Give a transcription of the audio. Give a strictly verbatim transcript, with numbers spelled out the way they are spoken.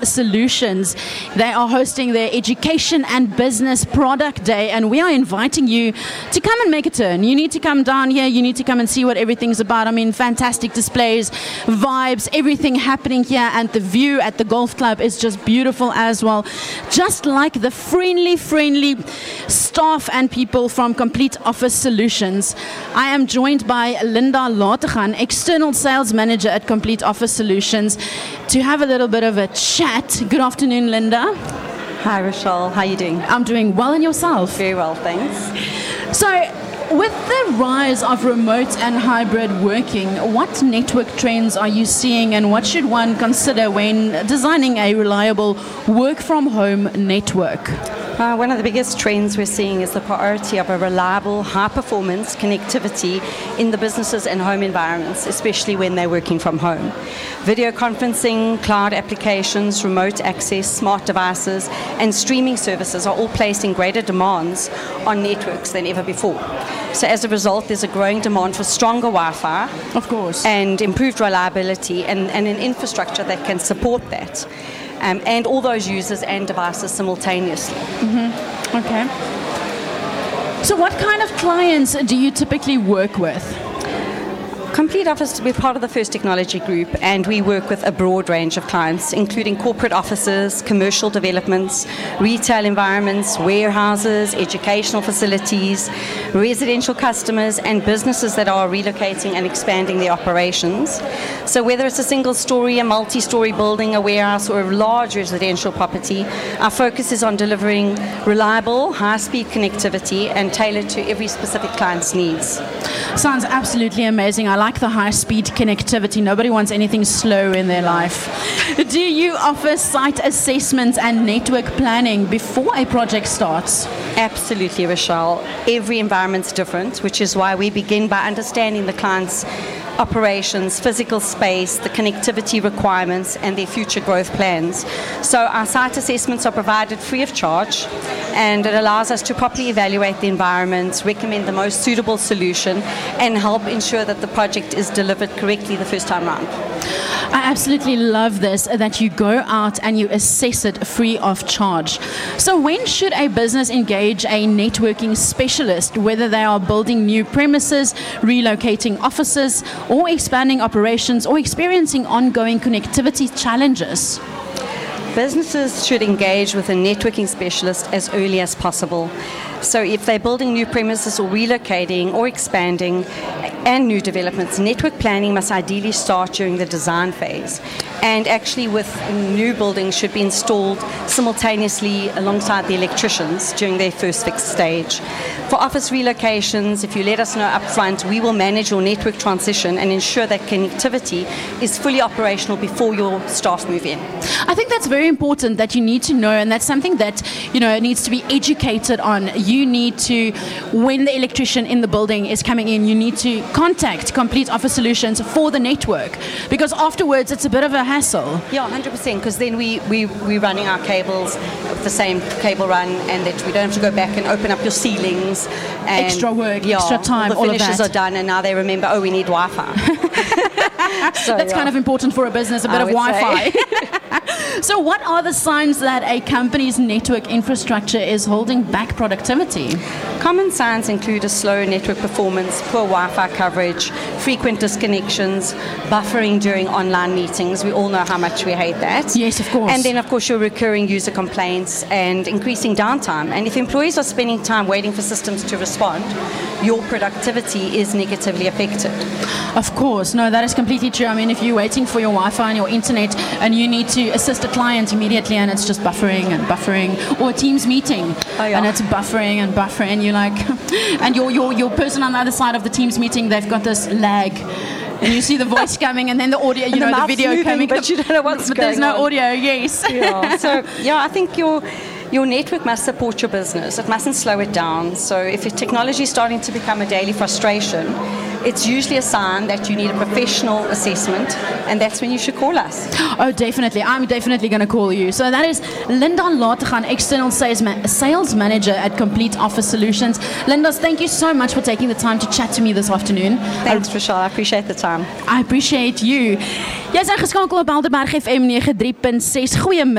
Solutions. They are hosting their Education and Business Product Day, and we are inviting you to come and make a turn. You need to come down here. You need to come and see what everything's about. I mean, fantastic displays, vibes, everything happening here, and the view at the golf club is just beautiful as well. Just like the friendly, friendly staff and people from Complete Office Solutions. I am joined by Linda Lategan, External Sales Manager at Complete Office Solutions, to have a little bit of a chat. Good afternoon, Linda. Hi, Rochelle. How are you doing? I'm doing well, and yourself? Very well, thanks. So, with the rise of remote and hybrid working, what network trends are you seeing, and what should one consider when designing a reliable work-from-home network? Uh, one of the biggest trends we're seeing is the priority of a reliable, high-performance connectivity in the businesses and home environments, especially when they're working from home. Video conferencing, cloud applications, remote access, smart devices, and streaming services are all placing greater demands on networks than ever before. So as a result, there's a growing demand for stronger Wi-Fi, of course, and improved reliability, and, and an infrastructure that can support that. Um, and all those users and devices simultaneously. Mm-hmm. Okay. So what kind of clients do you typically work with? Complete Office, we're part of the First Technology Group, and we work with a broad range of clients, including corporate offices, commercial developments, retail environments, warehouses, educational facilities, residential customers, and businesses that are relocating and expanding their operations. So whether it's a single story, a multi-story building, a warehouse, or a large residential property, our focus is on delivering reliable, high-speed connectivity and tailored to every specific client's needs. Sounds absolutely amazing. I like the high-speed connectivity. Nobody wants anything slow in their life. Do you offer site assessments and network planning before a project starts? Absolutely, Rochelle. Every environment's different, which is why we begin by understanding the client's operations, physical space, the connectivity requirements, and their future growth plans. So our site assessments are provided free of charge, and it allows us to properly evaluate the environment, recommend the most suitable solution, and help ensure that the project is delivered correctly the first time round. I absolutely love this, that you go out and you assess it free of charge. So when should a business engage a networking specialist, whether they are building new premises, relocating offices, or expanding operations, or experiencing ongoing connectivity challenges? Businesses should engage with a networking specialist as early as possible. So if they're building new premises or relocating or expanding and new developments, network planning must ideally start during the design phase. And actually with new buildings should be installed simultaneously alongside the electricians during their first fixed stage. For office relocations, if you let us know up front, we will manage your network transition and ensure that connectivity is fully operational before your staff move in. I think that's very important, that you need to know, and that's something that, you know, needs to be educated on. You need to, when the electrician in the building is coming in, you need to contact Complete Office Solutions for the network, because afterwards it's a bit of a hassle. Yeah, one hundred percent, because then we, we, we're running our cables with the same cable run, and that we don't have to go back and open up your ceilings. And extra work, yeah, extra time, all the all finishes of that. are done, and now they remember, oh, we need Wi-Fi. So, that's yeah. kind of important for a business, a bit I of would Wi-Fi. So what are the signs that a company's network infrastructure is holding back productivity? Common signs include a slow network performance, poor Wi-Fi coverage, frequent disconnections, buffering during online meetings. We all know how much we hate that. Yes, of course. And then, of course, your recurring user complaints and increasing downtime. And if employees are spending time waiting for systems to respond, your productivity is negatively affected. Of course. No, that is completely true. I mean, if you're waiting for your Wi-Fi and your internet and you need to assist a client immediately and it's just buffering and buffering, or a Teams meeting oh, yeah. and it's buffering and buffering, and you're like, and your, your, your person on the other side of the Teams meeting, they've got this lag. And you see the voice coming, and then the audio, you and know, the, the video moving, coming. But you don't know what's but going there's no on. audio, yes. Yeah. So, yeah, I think your your network must support your business. It mustn't slow it down. So if your technology is starting to become a daily frustration, it's usually a sign that you need a professional assessment, and that's when you should call us. Oh, definitely. I'm definitely going to call you. So that is Linda Lategan, External Sales, Ma- Sales Manager at Complete Office Solutions. Linda, thank you so much for taking the time to chat to me this afternoon. Thanks, Rochelle. I appreciate the time. I appreciate you. Jy's ingeskakel op Helderberg F M ninety-three point six. Goeiemiddag.